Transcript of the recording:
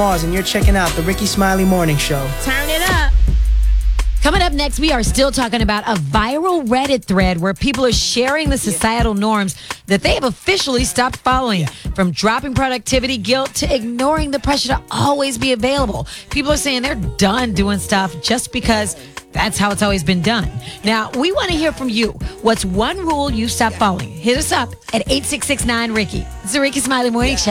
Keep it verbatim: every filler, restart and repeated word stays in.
And you're checking out the Ricky Smiley Morning Show. Turn it up. Coming up next, we are still talking about a viral Reddit thread where people are sharing the societal norms that they have officially stopped following. From dropping productivity guilt to ignoring the pressure to always be available. People are saying they're done doing stuff just because that's how it's always been done. Now, we want to hear from you. What's one rule you stopped following? Hit us up at eight six six nine Ricky. It's the Ricky Smiley Morning Show.